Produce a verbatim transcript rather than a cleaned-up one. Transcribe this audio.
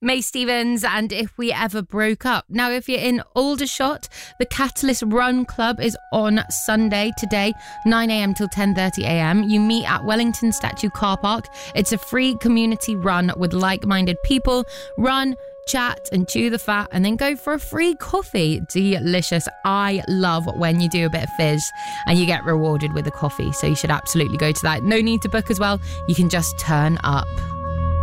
May Stevens and If We Ever Broke Up. Now, if you're in Aldershot, the Catalyst Run Club is on Sunday today, nine a.m. till ten thirty a.m. You meet at Wellington Statue Car Park. It's a free community run with like-minded people. Run, chat and chew the fat and then go for a free coffee. Delicious. I love when you do a bit of fizz and you get rewarded with a coffee, so you should absolutely go to that. No need to book as well. You can just turn up.